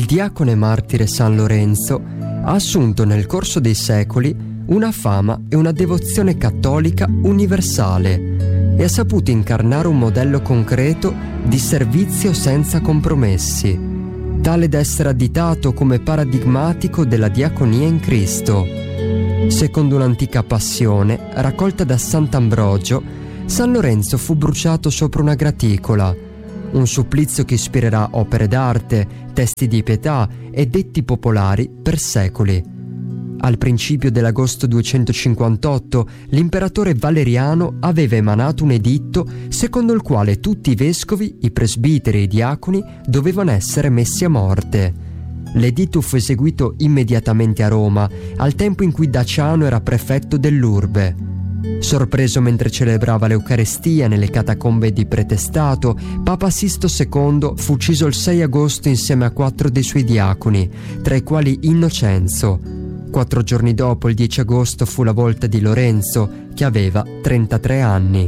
Il diacone martire San Lorenzo ha assunto nel corso dei secoli una fama e una devozione cattolica universale e ha saputo incarnare un modello concreto di servizio senza compromessi, tale da essere additato come paradigmatico della diaconia in Cristo. Secondo un'antica passione raccolta da Sant'Ambrogio, San Lorenzo fu bruciato sopra una graticola, un supplizio che ispirerà opere d'arte, testi di pietà e detti popolari per secoli. Al principio dell'agosto 258, l'imperatore Valeriano aveva emanato un editto secondo il quale tutti i vescovi, i presbiteri e i diaconi dovevano essere messi a morte. L'editto fu eseguito immediatamente a Roma, al tempo in cui Daciano era prefetto dell'urbe. Sorpreso mentre celebrava l'Eucarestia nelle catacombe di Pretestato, Papa Sisto II fu ucciso il 6 agosto insieme a 4 dei suoi diaconi, tra i quali Innocenzo. 4 giorni dopo, il 10 agosto, fu la volta di Lorenzo, che aveva 33 anni.